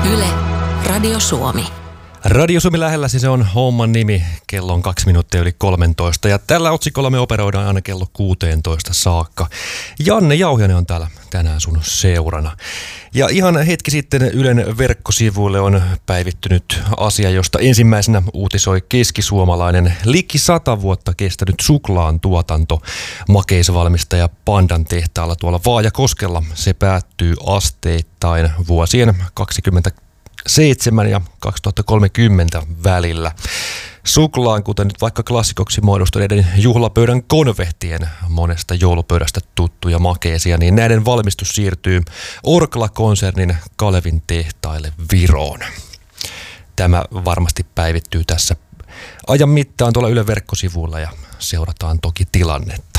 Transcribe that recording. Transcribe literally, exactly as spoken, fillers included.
Yle, Radio Suomi. Radio Suomi lähellä, se on homman nimi. Kello on kaksi minuuttia yli kolmetoista ja tällä otsikolla me operoidaan aina kello kuusitoista saakka. Janne Jauhiainen on täällä tänään sun seurana. Ja ihan hetki sitten Ylen verkkosivuille on päivittynyt asia, josta ensimmäisenä uutisoi keskisuomalainen liki sata vuotta kestänyt suklaan tuotanto makeisvalmistaja Pandan tehtaalla tuolla Vaajakoskella. Se päättyy asteittain vuosien kaksikymmentäseitsemän ja kaksituhattakolmekymmentä välillä. Suklaan, kuten nyt vaikka klassikoksi muodostuneiden juhlapöydän konvehtien monesta joulupöydästä tuttuja makeisia, niin näiden valmistus siirtyy Orkla-konsernin Kalevin tehtaille Viroon. Tämä varmasti päivittyy tässä ajan mittaan tuolla Ylen verkkosivuilla ja seurataan toki tilannetta.